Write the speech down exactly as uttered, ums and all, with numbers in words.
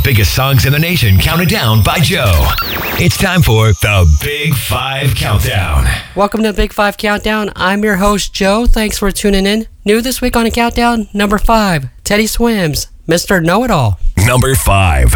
biggest songs in the nation counted down by Joe. It's time for the Big Five Countdown. Welcome to the Big Five Countdown. I'm your host, Joe. Thanks for tuning in. New this week on the countdown, number five, Teddy Swims, Mister Know-It-All. Number five.